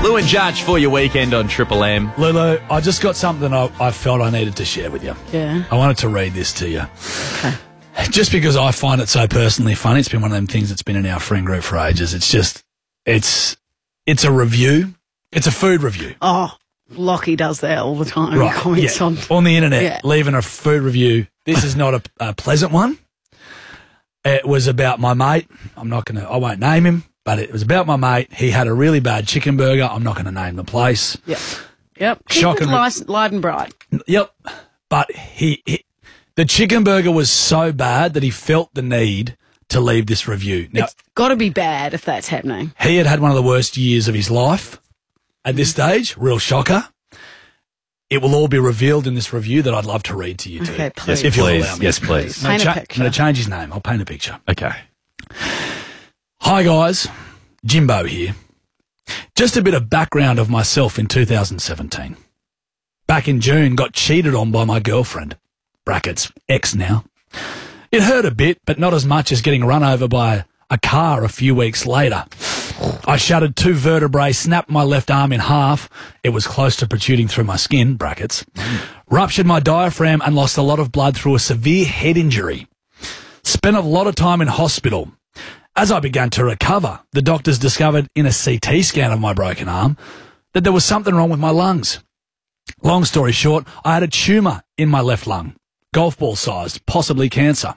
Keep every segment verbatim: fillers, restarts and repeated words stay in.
Lou and Judge for your weekend on Triple M. Lulu, I just got something I, I felt I needed to share with you. Yeah. I wanted to read this to you. Okay. Just because I find it so personally funny. It's been one of them things that's been in our friend group for ages. It's just, it's, it's a review. It's a food review. Oh, Lockie does that all the time. Right. He comments yeah. on... on the internet, Yeah. leaving a food review. This is not a, a pleasant one. It was about my mate. I'm not going to, I won't name him, but it was about my mate. He had a really bad chicken burger. I'm not going to name the place. Yep. Yep. Keep Shocking. it light, light and bright. Yep. But he, he, the chicken burger was so bad that he felt the need to leave this review. Now, It's got to be bad if that's happening. he had had one of the worst years of his life at this stage. Real shocker. It will all be revealed in this review that I'd love to read to you too. Okay, please. If you'll Please. allow me. Yes, please. I'm Paint a gonna cha- picture. I'm going to change his name. I'll paint a picture. Okay. Hi guys, Jimbo here. Just a bit of background of myself in two thousand seventeen. Back in June, got cheated on by my girlfriend. Brackets, ex now. It hurt a bit, but not as much as getting run over by a car a few weeks later. I shattered two vertebrae, snapped my left arm in half. It was close to protruding through my skin, brackets. Ruptured my diaphragm and lost a lot of blood through a severe head injury. Spent a lot of time in hospital. As I began to recover, the doctors discovered in a C T scan of my broken arm that there was something wrong with my lungs. Long story short, I had a tumour in my left lung, golf ball sized, possibly cancer.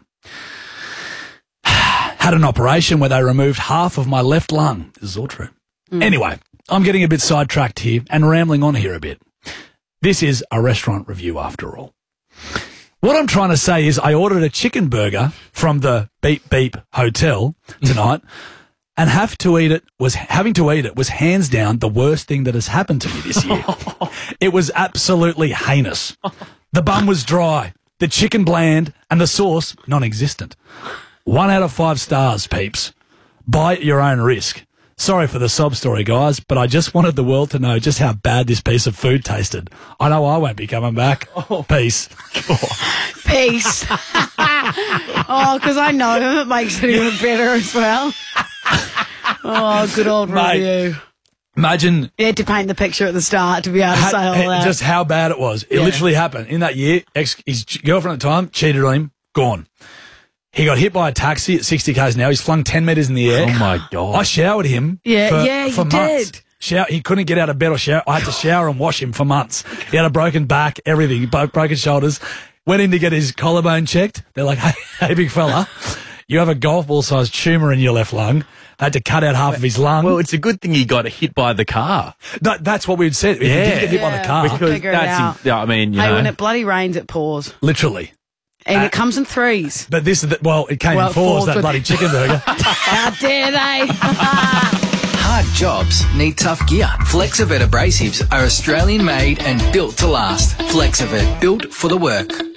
Had an operation where they removed half of my left lung. This is all true. Anyway, I'm getting a bit sidetracked here and rambling on here a bit. This is a restaurant review after all. What I'm trying to say is I ordered a chicken burger from the Beep Beep Hotel tonight and have to eat it was having to eat it was hands down the worst thing that has happened to me this year. It was absolutely heinous. The bun was dry, the chicken bland, and the sauce non-existent. One out of five stars, peeps. Buy at your own risk. Sorry for the sob story, guys, but I just wanted the world to know just how bad this piece of food tasted. I know I won't be coming back. Peace. Peace. Oh, because I know him. It makes it even better as well. Oh, good old Mate. review. Imagine You had to paint the picture at the start to be able to ha- say all that. just how bad it was. It Yeah. literally happened. In that year, ex- his girlfriend at the time cheated on him, gone. He got hit by a taxi at sixty kays an hour. He's flung ten metres in the air. Oh, my God. I showered him Yeah, for, yeah, for you months. did. Shower, he couldn't get out of bed or shower. I had to shower and wash him for months. He had a broken back, everything, bo- broken shoulders. Went in to get his collarbone checked. They're like, hey, hey big fella, you have a golf ball-sized tumour in your left lung. They had to cut out half of his lung. Well, it's a good thing he got hit by the car. that, that's what we'd said. If he Yeah. did get hit by the Yeah. car, I'll figure it that's, out. yeah, I mean, you Hey, know. when it bloody rains, it pours. literally. And Uh, it comes in threes. But this is the, well, it came Well, in fours, fours that with- bloody chicken burger. How dare they? Hard jobs need tough gear. Flexivert abrasives are Australian made and built to last. Flexivert, built for the work.